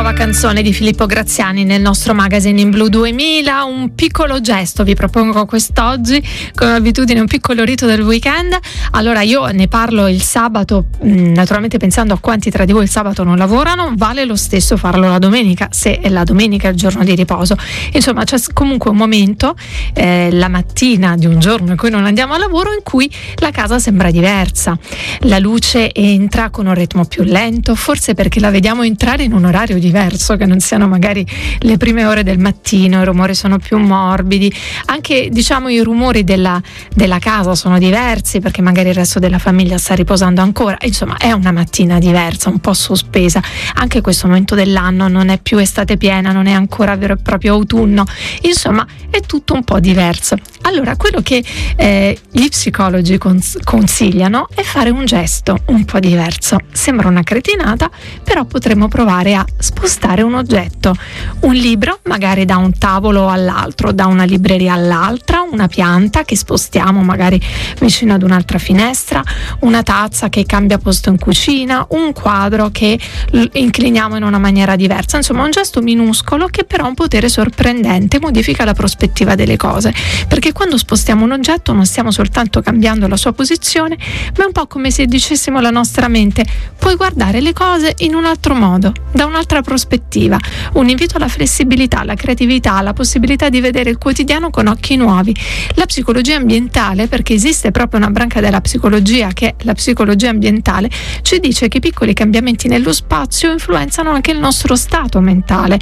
nuova canzone di Filippo Graziani nel nostro magazine in Blu 2000. Un piccolo gesto vi propongo quest'oggi, come abitudine un piccolo rito del weekend. Allora io ne parlo il sabato, naturalmente pensando a quanti tra di voi il sabato non lavorano. Vale lo stesso farlo la domenica, se la domenica è il giorno di riposo. Insomma, c'è comunque un momento, la mattina di un giorno in cui non andiamo a lavoro, in cui la casa sembra diversa. La luce entra con un ritmo più lento, forse perché la vediamo entrare in un orario diverso, che non siano magari le prime ore del mattino, i rumori sono più morbidi, anche diciamo i rumori della casa sono diversi perché magari il resto della famiglia sta riposando ancora. Insomma, è una mattina diversa, un po' sospesa. Anche questo momento dell'anno non è più estate piena, non è ancora vero e proprio autunno, insomma è tutto un po' diverso. Allora, quello che gli psicologi consigliano è fare un gesto un po' diverso. Sembra una cretinata, però potremmo provare a spostare un oggetto, un libro magari da un tavolo all'altro, da una libreria all'altra, una pianta che spostiamo magari vicino ad un'altra finestra, una tazza che cambia posto in cucina, un quadro che incliniamo in una maniera diversa. Insomma, un gesto minuscolo che però ha un potere sorprendente, modifica la prospettiva delle cose, perché quando spostiamo un oggetto non stiamo soltanto cambiando la sua posizione, ma è un po' come se dicessimo alla nostra mente: puoi guardare le cose in un altro modo, da un'altra prospettiva. Un invito alla flessibilità, alla creatività, alla possibilità di vedere il quotidiano con occhi nuovi. La psicologia ambientale, perché esiste proprio una branca della psicologia che è la psicologia ambientale, ci dice che i piccoli cambiamenti nello spazio influenzano anche il nostro stato mentale.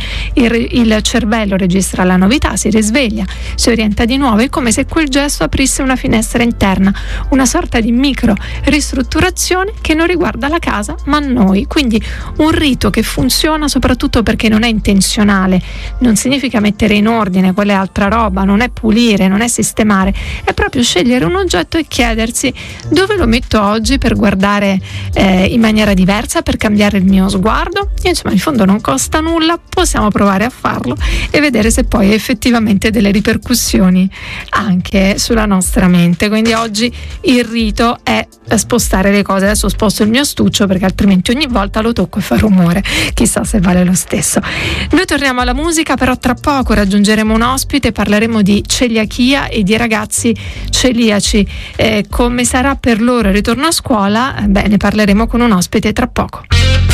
Il cervello registra la novità, si risveglia, si orienta di nuovo. È come se quel gesto aprisse una finestra interna, una sorta di micro ristrutturazione che non riguarda la casa ma noi. Quindi un rito che funziona soprattutto perché non è intenzionale, non significa mettere in ordine, quella è altra roba, non è pulire, non è sistemare, è proprio scegliere un oggetto e chiedersi: dove lo metto oggi per guardare in maniera diversa, per cambiare il mio sguardo? E insomma, in fondo non costa nulla, possiamo provare a farlo e vedere se poi effettivamente delle ripercussioni anche sulla nostra mente. Quindi oggi il rito è spostare le cose. Adesso sposto il mio astuccio perché altrimenti ogni volta lo tocco e fa rumore, chissà se vale lo stesso. Noi torniamo alla musica, però tra poco raggiungeremo un ospite, parleremo di celiachia e di ragazzi celiaci, come sarà per loro il ritorno a scuola. Ne parleremo con un ospite tra poco.